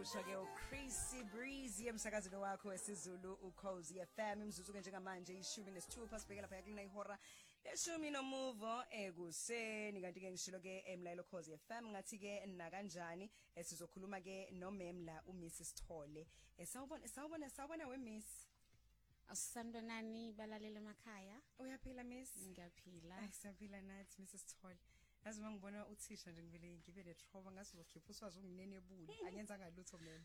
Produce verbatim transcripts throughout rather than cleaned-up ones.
usho ke uChris Breezy emsakazweni wakho wesiZulu uCozi F M imzuzu ke njengamanje ishumi nesithupha sibhekela phaya kulena ihora leshumi nomuvo ekuseni kanti ke ngishilo ke emlayelo Cozi F M ngathi ke na kanjani sizokhuluma ke no mem la uMiss Sithole esawubona sawubona sawubona we Miss Asisandonani balalele emakhaya uyaphila Miss ngiyaphila ay siyaphila nathi Miss Sithole Yazi mangibona uthisha nje ngivele ngibe le trauma ngathi uzokhipha uswazi unginene ebuli anyenza ngalutho mina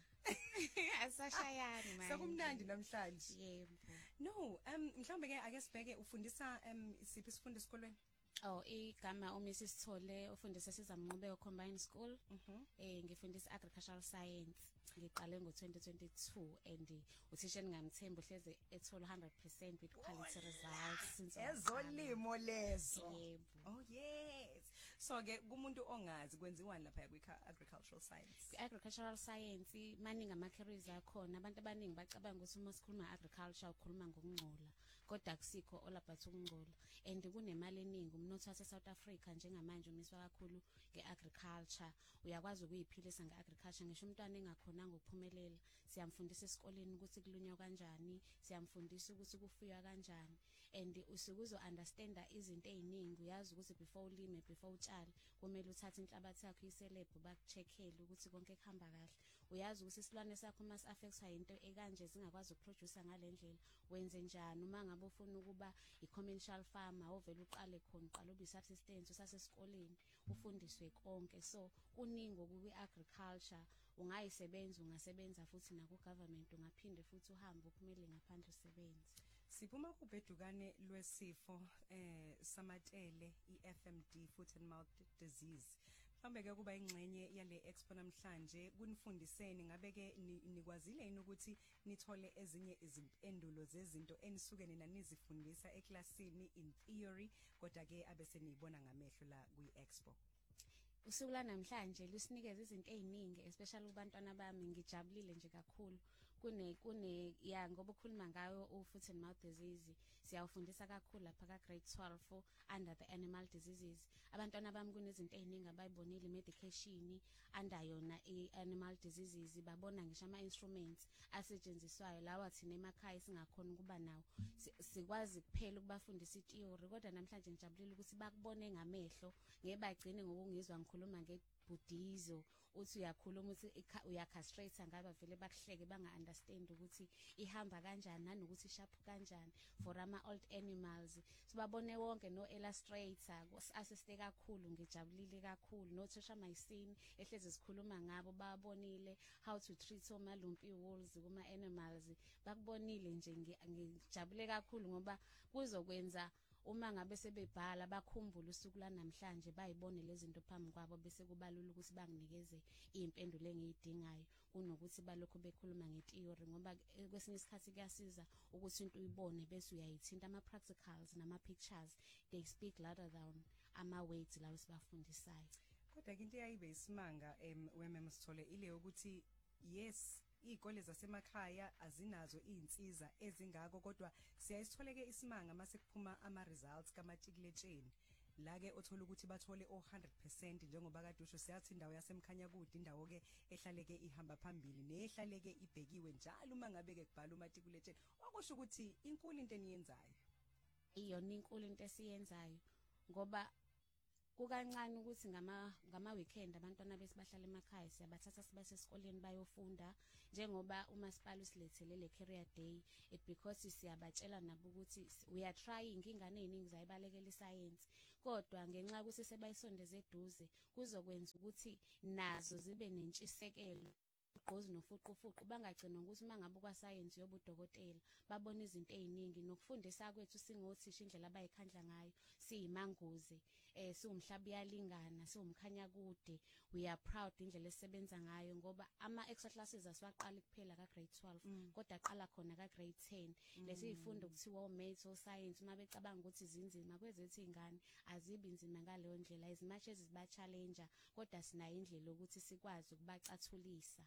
asashayani manje Sekumnandi namhlanje yebo No um mhlambe ke ake sibheke ufundisa um isiphi isifundo esikolweni Oh igama uMiss Sithole ufundisa sizamnqobeko combined school eh ngifundisa agricultural science ngiqale ngo twenty twenty-two and uthisha ngingamthemba uhleze ethola one hundred percent with quality results since ezolimo lezo yebo Oh yes so ke kumuntu ongazi kwenziwani lapha kwi agricultural science agricultural science maningi ama careers akhona abantu abaningi bacabanga ukuthi uma sikhuluma agriculture ukhuluma ngokungcola kodwa akusikho all about ukungcola and kunemali eningi umnotho wase South Africa njengamanje umiswa kakhulu ngeagriculture uyakwazi ukuyiphilisa ngeagriculture ngisho umntwana engakhona ngokuphumelela siyamfundisa esikoleni ukuthi kulunywa kanjani siyamfundisa ukuthi kufuywa kanjani and usikuzo understanda izinto eziningi uyazi ukuthi before ulime before utshale kumele uthathe inhlabathi yakho iselebhu bakucheckele ukuthi konke kuhamba kahle uyazi ukuthi isilwane sakho mas affectwa into ekanje zingakwazi ukuproduce ngalendlela wenze njani uma ngabe ufuna ukuba i-commercial farmer ovela uqale khona qala ube subsistence usasesikoleni ufundiswe konke so kuningi okuwi agriculture ungayisebenza ungasebenza futhi na ku government ungaphinde futhi uhambe uphumele ngaphandle usebenze Siphuma kubhedukane lwesifo eh samatele iF M D foot and mouth disease mhlambe ke kuba ingxenye yale expo namhlanje kunifundiseni ngabe ke nikwazile yini ukuthi nithole ezinye izimpendulo zezinto enisuke nina nizifundisa eklasini in theory kodwa ke abese niyibona ngamehlo la kwi expo Usuku la namhlanje lusinikeza izinto eziningi especially kubantwana bami ngijabulile nje kakhulu kune kune ya ngoba ukhuluma ngayo u foot and mouth disease siyawufundisa kakhulu lapha ka grade twelve under the animal diseases abantwana bami kunezinto eziningi abayibonile medication under yona i animal diseases babona ngisho ama instruments asetshenziswayo lawa thina emakhaya singakhona ukuba nawo sikwazi kuphela ukubafundisa itheory kodwa namhlanje ngijabulile ukuthi bakubone ngamehlo ngebagcine ngokungizwa ngikhuluma ngebudizo uthi uyakhuluma uthi uyacastrate ngaba vele bakuhleke banga understand ukuthi ihamba kanjani nanokuthi ishaphu kanjani for ama old animals sibabone wonke no illustrator assiste kakhulu ngijabulile kakhulu no Trisha Mayisini ehleze sikhuluma ngabo babonile how to treat omalumpi wolves kuma animals bakubonile nje ngijabule kakhulu ngoba kuzokwenza uma ngabe sebebhala bakhumbula usuku la namhlanje bayibone lezi zinto phambi kwabo bese kubalula ukuthi banginikeze impendulo engiyidingayo kunokuthi balokho bekhuluma ngetheory ngoba kwesinye isikhathi kuyasiza ukuthi into uyibone bese uyayithinta ama practicals nama pictures they speak louder than ama words lawo sibafundisayo kodwa ke into yayibe isimanga em wemem Sithole ile ukuthi yes Ikole zasemakhaya azinazo izinsiza ezingako kodwa siyayitholeke isimanga mase kuphuma ama results kamatikiletsheni la ke othola ukuthi bathole o one hundred percent njengoba kade usho siyathi indawo yasemkhanya kude indawo ke ehlaleke ihamba phambili nehlaleke ibhekiwe njalo uma ngabe ke kubhala umatikiletsheni okusho ukuthi inkulu into eniyenzayo iyona inkulu into esiyenzayo ngoba kukancane ukuthi ngama ngama weekend abantwana besibahlala emakhaya siyabathatha sibase esikoleni bayofunda njengoba umasipala usilethele le career day it because siyabatshela nabo ukuthi we are trying ingane eziningi zayibalekela iscience kodwa ngenxa ukuthi sebayisondeze eduze kuzokwenza ukuthi nazo zibe nentshisekelo Qozi nofuqufuqu bangagcina ukuthi mangabe kwa science yobudokotela babona izinto eziningi nokufundisa kwethu singothisha indlela abayikhandla ngayo siyimangozi eh siumhlaba yalingana siumkhanya kude we are proud indlela esebenza ngayo ngoba ama extra classes asiwaqala kuphela ka grade twelve kodwa aqala khona ka grade ten lesifundo kuthiwa maths or science uma becabanga ukuthi izinzima kwezethu izingane azibi nzima ngaleyo ndlela izimatch eziba challenger kodwa sinayo indlela ukuthi sikwazi ukubacathulisa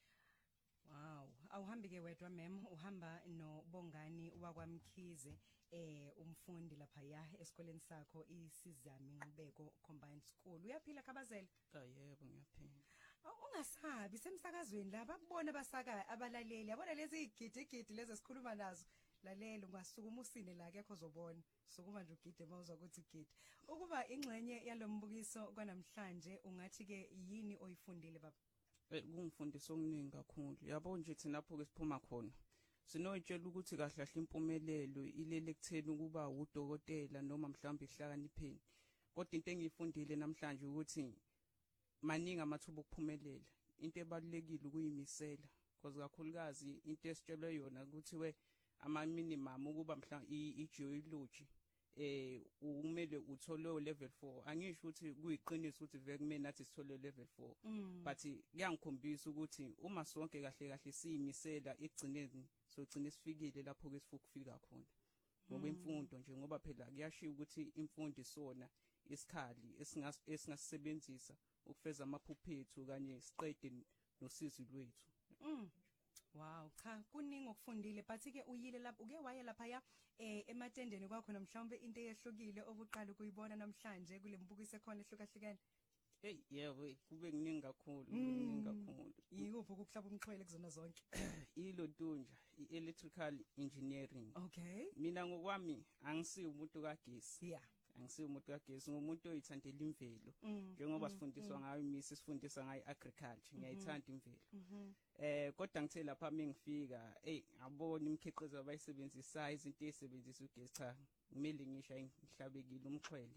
Wow, awuhambi ke wedwa mem uhamba no Bongani wakwaMkhize eh umfundi lapha ya esikoleni sakho isizami Nqubeko Combined School. Uyaphila Khabazela? Ah yebo ngiyaphila. ungasabi semsakazweni la bakubona basaka abalaleli yabona lezi igidi lezi esikhuluma nazo lalela ungasukuma usine la akekho uzobona sukuma nje ugide mawuzwa ukuthi igidi ukuba ingxenye yalombukiso kwanamhlanje ungathi ke yini oyifundile baba eh kungifundisa okuningi kakhulu yabo nje thina lapho ke siphuma khona sinoyitshela ukuthi kahle kahle impumelelo ilele kutheni ukuba udokotela noma mhlawumbe ihlakanipheni kodwa into engiyifundile namhlanje ukuthi maningi amathuba okuphumelela into ebalulekile ukuyimisela because kakhulukazi into esitshelwe yona ukuthi we ama minimum ukuba mhlawumbe igeology eh umele uthole level four angisho ukuthi kuyiqiniso ukuthi vele kumele nathi sithole level four but kuyangikhombisa ukuthi uma sonke kahle kahle siyimisela egcineni sogcina sifikile lapho ke sifuku kufika khona ngokwemfundo nje ngoba phela kuyashiya ukuthi imfundo isona isikhali esingasebenzisa ukufeza amaphuphethu kanye siqede nosizi lwethu. Wow, cha kuningi okufundile but ke uyile lapho uke waye lapha ya eh ematendeni kwakho namhlanje into eyehlukile obuqala ukuyibona namhlanje kule mbukiso ekhona ehlukahlukene. Hey yebo kube kuningi kakhulu kuningi kakhulu. Yikuphi ukuhlaba umxhwele kuzona zonke? Ilodunja i-electrical engineering. Okay. Mina ngokwami angisiyo umuntu kagesi. Yeah. Angisiyo umuntu kagesi ngomuntu oyithandela imvelo njengoba sifundiswa ngayo imisi sifundisa ngayo agriculture ngiyayithanda imvelo eh kodwa ngithe lapha mengifika hey ngabona imikhiqizo abayisebenzisayo izinto ezisebenzisa ugesi cha kumele ngisho ngihlabekile umxhwele.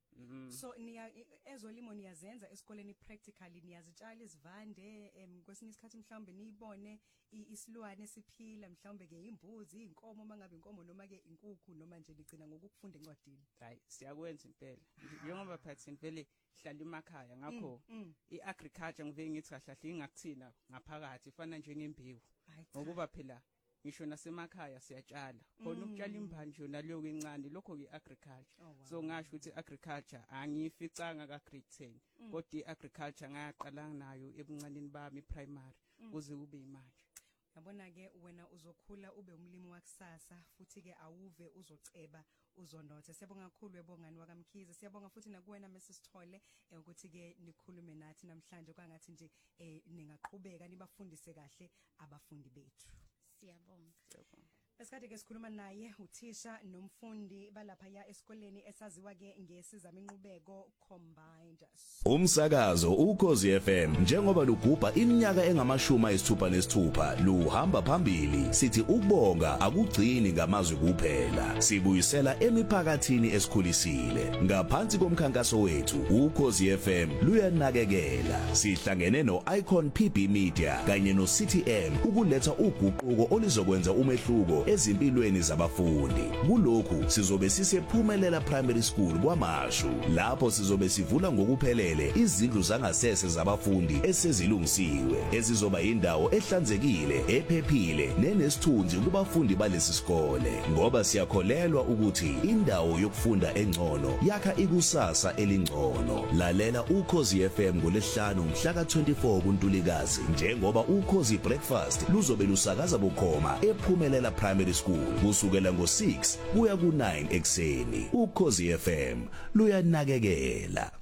So niya ezolimo niyazenza esikoleni practically niyazitshala izivande em kwesinye isikhathi mhlawumbe niyibone isilwane siphila mhlawumbe ke imbuzi inkomo mangabe inkomo noma ke inkukhu noma nje ligcina ngokufunda encwadini. Hayi siyakwenza impela njengoba phathini vele hlala emakhaya ngakho iagriculture ngiveke ngithi kahle ingakuthina ngaphakathi ifana njengembewu ngokuba phela ngisho nasemakhaya siyatshala khona ukutshala imbanje naleyo kencane lokho ke agriculture so ngasho ukuthi agriculture angiyificanga ka grade ten kodwa iagriculture ngayaqala nayo ebuncaneni bami primary kuze kube imanje. Yabona ke wena uzokhula ube umlimi wakusasa futhi ke awuve uzoceba uzonothe. Siyabonga kakhulu webongani wakamkhize. Siyabonga futhi nakuwena mesisithole ukuthi ke nikhulume nathi namhlanje kwangathi nje ningaqhubeka nibafundise kahle abafundi bethu. Siyabonga. Esikade ke sikhuluma naye uthisha nomfundi balapha ya esikoleni esaziwa ke ngesizama inqubeko combined. Umsakazo ukhozi F M njengoba lugubha iminyaka engamashumi ayisithupha nesithupha luhamba phambili sithi ukubonga akugcini ngamazwi kuphela sibuyisela emiphakathini esikhulisile ngaphansi komkhankaso wethu ukhozi F M luyanakekela sihlangene no Icon P B Media kanye no C T M ukuletha uguquko olizokwenza umehluko ezimpilweni zabafundi. Kulokhu sizobe sisephumelela primary school kwaMashu lapho sizobe sivula ngokuphelele izindlu zangasese zabafundi esezilungisiwe ezizoba indawo ehlanzekile ephephile nenesithunzi kubafundi balesi sikole ngoba siyakholelwa ukuthi indawo yokufunda engcono yakha ikusasa elingcono. Lalela ukhozi F M ngolesihlanu mhla ka twenty-four kuNtulikazi njengoba ukhozi breakfast luzobe lusakaza bukhoma ephumelela primary school kusukela ngo six kuya ku nine ekseni. Ukhozi F M luyanakekela.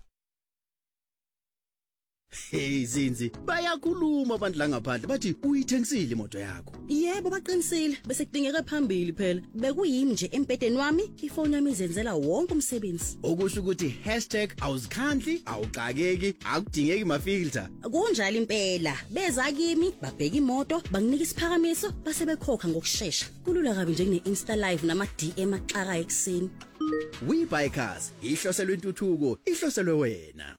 Hey Zinzi, bayakhuluma abantu la ngaphandle bathi uyithengisile imoto yakho. Yebo baqinisile, bese kudingeka phambili phela. Bekuyimi nje empedeni wami, ifoni yami izenzela wonke umsebenzi. Okusho ukuthi hashtag awuzikhandli, awuqakeki, akudingeki mafilter. Kunjalo impela. Beza kimi, babheka imoto, banginika isiphakamiso, base bekhokha ngokusheshsha. Kulula kabi nje kune Insta live nama D M axaka ekseni. We buy cars, ihloselwe intuthuko, ihloselwe wena.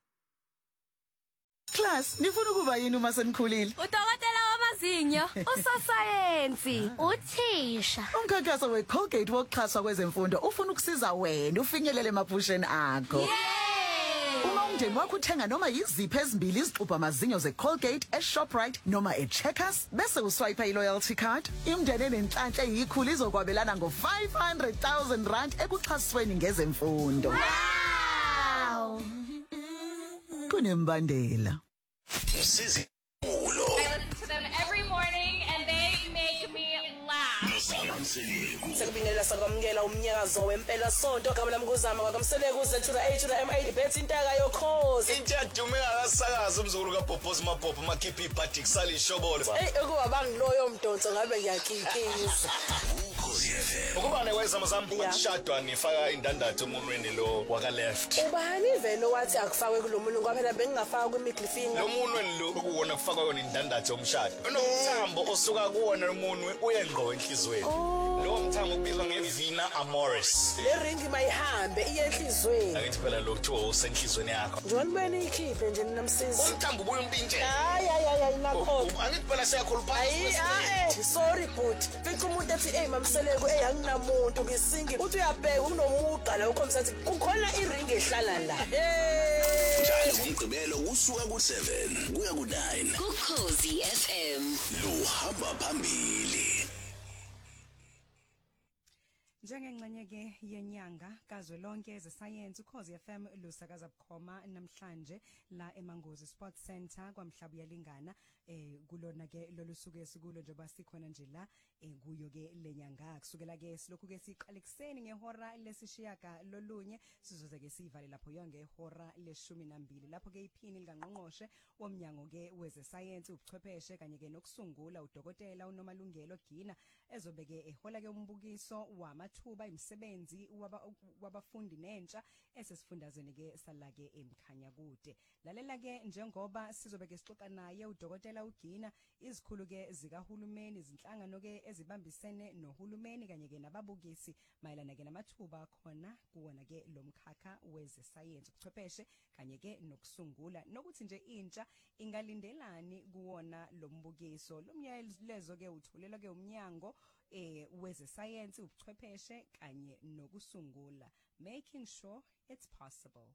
Class, nifuna ukuba yini uma senikhulile? Udokotela wamazinyo, usosayensi, uthisha. Umkhankaso weColgate wokuxhaswa kwezemfundo ufuna ukusiza wena ufinyelele emaphusheni akho. Yay! Uma umndeni wakho uthenga noma yiziphi ezimbili izixubha amazinyo zeColgate eShoprite noma eCheckers bese uswipe iloyalty card, imndeni enenhlanhla eyikhulu izokwabelana ngo five hundred thousand rand ekuxhasweni ngezemfundo. Wow! Kunembandela. Sizi I listen to them every morning and they make me laugh. ulo. siyabingelela sakwamukela umnyakazo wempela sonto gama lami kuzama kwakamseleke uze to the A to the M A debate intaka yokhozi into yadumeka kasakaza umzukulu kaBhobhozi maBhobho makhiphi ibhadik sali shobole hey ukuba bangiloyo umdonso ngabe ngiyakikisa ukuba nekwezama zami kushadwa nifaka indandatho umunweni lo waka left ubani velo wathi akufakwe kulomuntu ngoba phela bengingafaka kwimiddle finger lo munweni lo ukuwona kufakwa yona indandatho yomshado unomthambo osuka kuwona lo munwe uyengqo enhlizweni lo mthambo ubizwa ngevena amoris le ring mayihambe iye enhlizweni akithi phela lo kuthiwa usenhlizweni yakho njengoba beni ikhiphe nje namsizi umthambo ubuye umpintshe hayi hayi hayi nakho angithi phela siyakhuluphala hayi sorry but fica umuntu ethi hey mamseleko hey anginamuntu ngisingi uthi uyabheka unomuqa la ukhombisa ukuthi kukhona iring ehlala la hey njalo ngomgqibelo usuka ku seven kuya ku nine Ukhozi F M luhamba phambili. Njengengxenye ke yenyanga kazwelonke ezesayensi Ukhozi F M lusakaza bukhoma namhlanje la eMangozi Sports Center kwamhlaba uyalingana eh kulona ke lolusuku esikulo njengoba sikhona nje la eh kuyo ke lenyanga kusukela ke silokhu ke siqale kuseni ngehora lesishiyaka lolunye sizoze ke sivale lapho yonke ihora leshumi nambili lapho ke iphini likangqongqoshe womnyango ke wezesayensi ubuchwepheshe kanye ke nokusungula udokotela uNomalungelo Gina ezobeke ehola ke umbukiso wamathuba imisebenzi wabafundi nentsha esesifundazweni ke salake emkhanya kude lalela ke njengoba sizobeke sixoxa naye udokotela uGina izikhulu ke zikahulumeni izinhlangano ke ezibambisene nohulumeni kanye ke nababukisi mayelana ke namathuba khona kuwona ke lomkhakha wezesayensi ubuchwepheshe kanye ke nokusungula nokuthi nje intsha ingalindelani kuwona lombukiso lomyalezo ke utholela ke umnyango eh wezesayensi ubuchwepheshe kanye nokusungula making sure it's possible.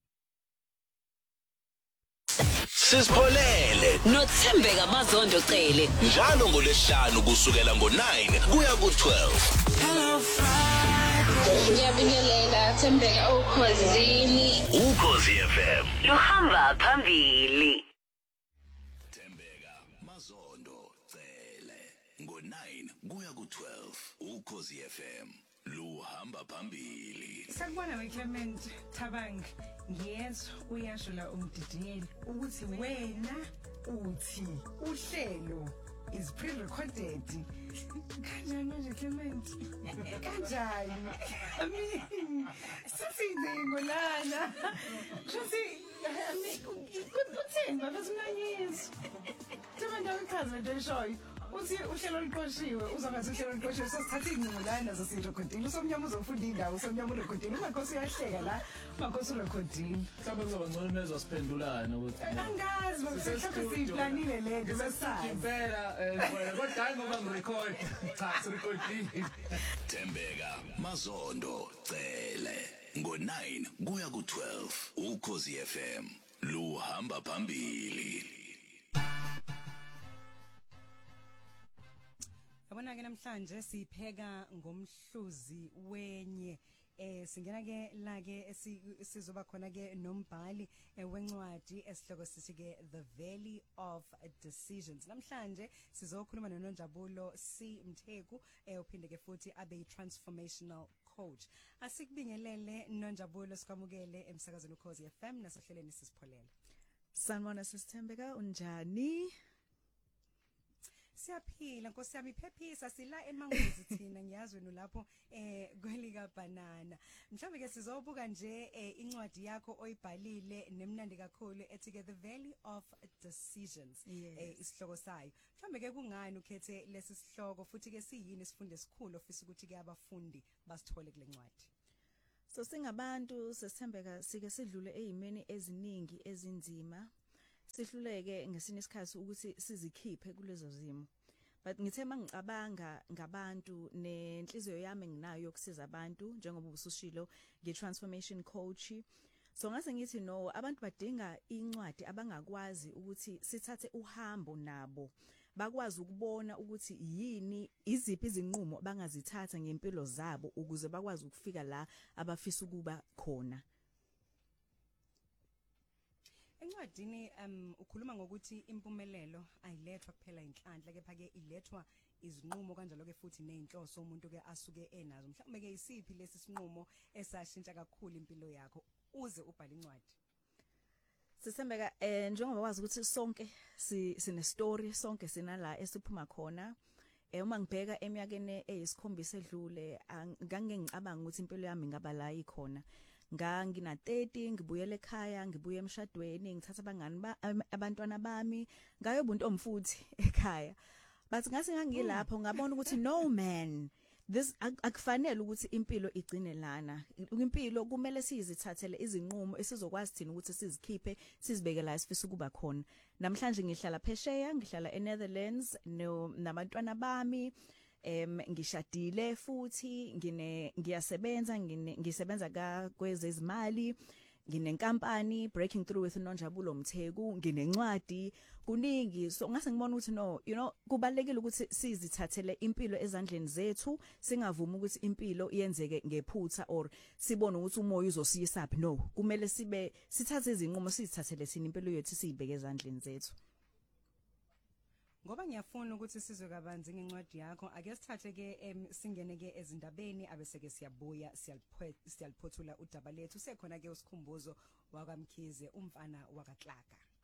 Sisipholele nothembeka mazondo cele njalo ngolesihlanu kusukela ngo nine kuya ku twelve. Hello Friday. Ngiyabingelela Thembeka ukhosini. Ukhozi F M luhamba phambili. Thembeka mazondo cele ngo nine kuya ku twelve. Ukhozi F M luhamba phambili. Sakubona we Clement Thabang ngiyezwa uyasho la umdidiyeli ukuthi wena uthi uhlelo is pre-recorded kanjani manje Clement kanjani I mean sisindengo lana shothi I mean uthini babesimanyisa Themanda uchaza nje shoyi uthi uhlelo liqoshiwe uzongathi uhlelo liqoshiwe sosithatha incingo lana zasirekhodini usomnyama uzofunda indawo usomnyama urekhodini umakhosi uyahleka la umakhosi urekhodini mhlawumbe kuzoba ngcono mezwa siphendulana ukuthi angazi bakusehloko siyiplanile lento besazi impela kodwa hayi ngoba ngirecord cha sirekhodini. Thembeka mazondo cele ngo nine kuya ku twelve. Ukhozi F M luhamba phambili. Yabona ke namhlanje sipheka ngomhluzi wenye eh singena ke la ke sizoba khona ke nombhali wencwadi esihloko sithi ke The Valley of Decisions. Namhlanje sizokhuluma noNonjabulo C Mtheku eh uphinde ke futhi abe transformational coach. Asikubingelele Nonjabulo sikwamukele emsakazweni Ukhozi F M nasohleleni sisipholela. Sanibona sisithembeka unjani? Siyaphila Nkosi yami phephisa sila eMangozi thina ngiyazi wena lapho eh kwelika banana mhlawumbe ke sizobuka nje incwadi yakho oyibhalile nemnandi kakhulu ethi ke The Valley of Decisions eh isihloko sayo mhlawumbe ke kungani ukhethe lesi sihloko futhi ke siyini isifundo esikhulu ofisa ukuthi ke abafundi basithole kule ncwadi. So singabantu sesithembeka sike sidlule ezimeni eziningi ezinzima sihluleke ngesinye isikhathi ukuthi sizikhiphe kulezo zimo but ngithe mangicabanga ngabantu nenhliziyo yami nginayo yokusiza abantu njengoba ubusushilo nge-transformation coach so ngase ngithi no abantu badinga incwadi abangakwazi ukuthi sithathe uhambo nabo bakwazi ukubona ukuthi yini iziphi izinqumo bangazithatha ngempilo zabo ukuze bakwazi ukufika la abafisa ukuba khona. encwadini um ukhuluma ngokuthi impumelelo ayilethwa kuphela inhlanhla kepha ke ilethwa izinqumo kanjalo ke futhi nezinhloso umuntu ke asuke enazo mhlawumbe ke isiphi lesi sinqumo esashintsha kakhulu impilo yakho uze ubhale incwadi. Sisembeka eh njengoba wazi ukuthi sonke sine story sonke sinala esiphuma khona. Eh uma ngibheka eminyakeni eyisikhombisa edlule angangeke ngicabanga ukuthi impilo yami ingaba la ikhona. Nga ngina thirty ngibuyele ekhaya ngibuye emshadweni ngithatha abangani ba abantwana bami ngayo ubuntu omfuthi ekhaya. But ngase ngangilapho ngabona ukuthi no man this akufanele ukuthi impilo igcine lana. Impilo kumele sizithathele izinqumo esizokwazi thina ukuthi sizikhiphe sizibeke la esifisa ukuba khona. Namhlanje ngihlala phesheya ngihlala eNetherlands no nabantwana bami. Em ngishadile futhi ngine ngiyasebenza ngine ngisebenza ka kwezezimali nginenkampani Breaking Through with Nonjabulo Mtheku nginencwadi kuningi so ngase ngibona ukuthi no you know kubalekile ukuthi sizithathele impilo ezandleni zethu singavumi ukuthi impilo iyenzeke ngephutha or sibone ukuthi umoya uzosiyisaphi no kumele sibe sithathe izinqumo sizithathele sina impilo yethu siyibeke ezandleni zethu. Ngoba ngiyafuna ukuthi sizwe kabanzi ngencwadi yakho ake sithathe ke singene ke ezindabeni abeseke siyabuya siyaliphothula udaba lethu sekhona ke usikhumbuzo wakwamkhize umfana wakaXaka.